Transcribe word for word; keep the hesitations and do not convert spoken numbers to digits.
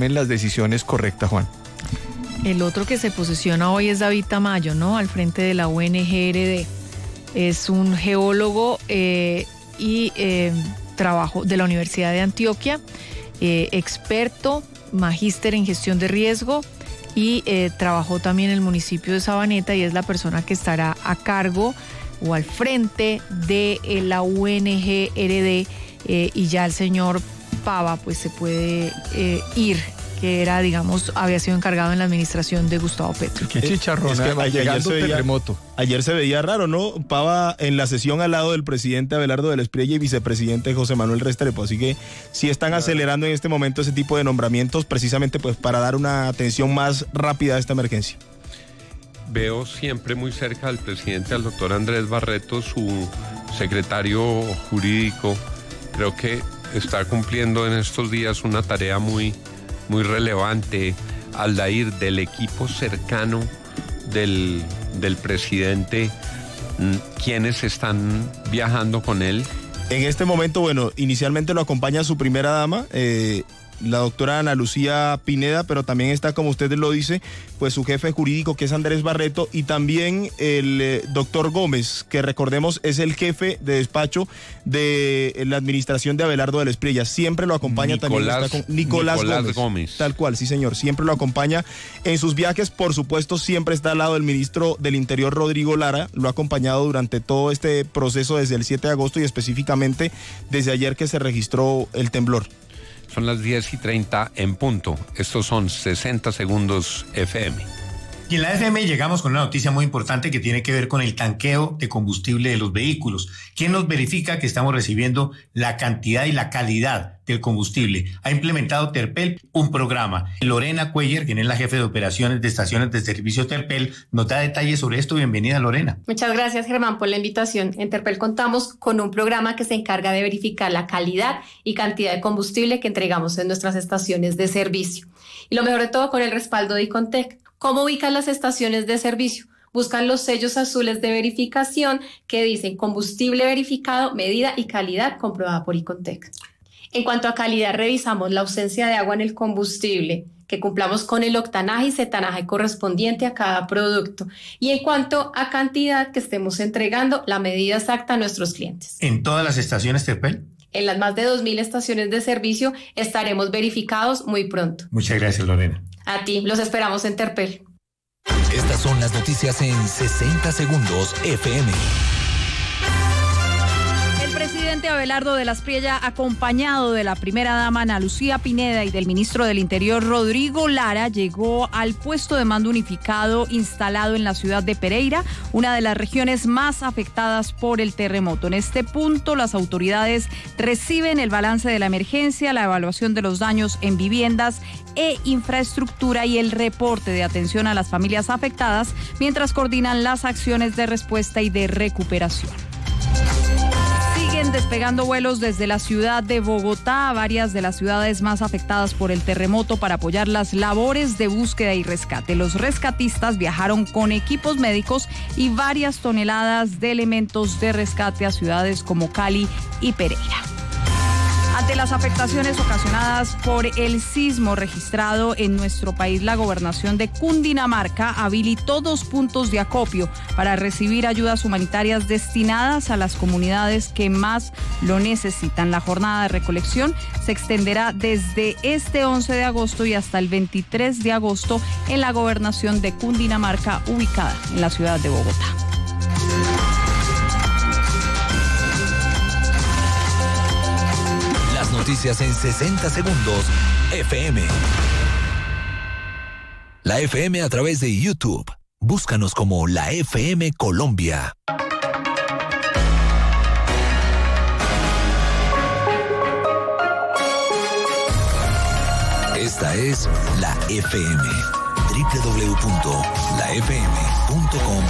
tomen las decisiones correctas, Juan. El otro que se posesiona hoy es David Tamayo, ¿no? Al frente de la U N G R D. Es un geólogo eh, y eh, trabajo de la Universidad de Antioquia, eh, experto, magíster en gestión de riesgo y eh, trabajó también en el municipio de Sabaneta y es la persona que estará a cargo o al frente de eh, la U N G R D eh, y ya el señor Pava pues se puede eh, ir, que era, digamos, había sido encargado en la administración de Gustavo Petro. Qué chicharrón, es que además, ayer, llegando se veía, terremoto. ayer se veía raro, ¿no? Pava en la sesión al lado del presidente Abelardo del Espriella y vicepresidente José Manuel Restrepo, así que sí están claro. acelerando en este momento ese tipo de nombramientos precisamente pues para dar una atención más rápida a esta emergencia. Veo siempre muy cerca al presidente, al doctor Andrés Barreto, su secretario jurídico. Creo que está cumpliendo en estos días una tarea muy, muy relevante. Aldair, del equipo cercano del, del presidente, ¿quiénes están viajando con él? En este momento, bueno, inicialmente lo acompaña su primera dama, eh, la doctora Ana Lucía Pineda, pero también está, como usted lo dice, pues su jefe jurídico, que es Andrés Barreto, y también el eh, doctor Gómez, que recordemos es el jefe de despacho de la administración de Abelardo del Espriella. Siempre lo acompaña Nicolás, también está con Nicolás, Nicolás Gómez, Gómez. Tal cual, sí señor, siempre lo acompaña en sus viajes. Por supuesto, siempre está al lado del ministro del Interior, Rodrigo Lara, lo ha acompañado durante todo este proceso desde el siete de agosto y específicamente desde ayer que se registró el temblor. Son las diez y treinta en punto. Estos son sesenta segundos F M. Y en la F M llegamos con una noticia muy importante que tiene que ver con el tanqueo de combustible de los vehículos. ¿Quién nos verifica que estamos recibiendo la cantidad y la calidad del combustible? Ha implementado Terpel un programa. Lorena Cuellar, quien es la jefe de operaciones de estaciones de servicio Terpel, nos da detalles sobre esto. Bienvenida, Lorena. Muchas gracias, Germán, por la invitación. En Terpel contamos con un programa que se encarga de verificar la calidad y cantidad de combustible que entregamos en nuestras estaciones de servicio. Y lo mejor de todo, con el respaldo de Icontec. ¿Cómo ubican las estaciones de servicio? Buscan los sellos azules de verificación que dicen combustible verificado, medida y calidad comprobada por Icontec. En cuanto a calidad, revisamos la ausencia de agua en el combustible, que cumplamos con el octanaje y cetanaje correspondiente a cada producto. Y en cuanto a cantidad, que estemos entregando la medida exacta a nuestros clientes. ¿En todas las estaciones Terpel? En las más de dos mil estaciones de servicio estaremos verificados muy pronto. Muchas gracias, Lorena. A ti, los esperamos en Terpel. Estas son las noticias en sesenta segundos F M. El presidente Abelardo del Espriella, acompañado de la primera dama Ana Lucía Pineda y del ministro del Interior Rodrigo Lara, llegó al puesto de mando unificado instalado en la ciudad de Pereira, una de las regiones más afectadas por el terremoto. En este punto, las autoridades reciben el balance de la emergencia, la evaluación de los daños en viviendas e infraestructura y el reporte de atención a las familias afectadas, mientras coordinan las acciones de respuesta y de recuperación. Siguen despegando vuelos desde la ciudad de Bogotá a varias de las ciudades más afectadas por el terremoto para apoyar las labores de búsqueda y rescate. Los rescatistas viajaron con equipos médicos y varias toneladas de elementos de rescate a ciudades como Cali y Pereira. Ante las afectaciones ocasionadas por el sismo registrado en nuestro país, la gobernación de Cundinamarca habilitó dos puntos de acopio para recibir ayudas humanitarias destinadas a las comunidades que más lo necesitan. La jornada de recolección se extenderá desde este once de agosto y hasta el veintitrés de agosto en la gobernación de Cundinamarca, ubicada en la ciudad de Bogotá. Noticias en sesenta segundos F M. La F M a través de YouTube. Búscanos como la F M Colombia. Esta es la F M. doble u doble u doble u punto la f m punto com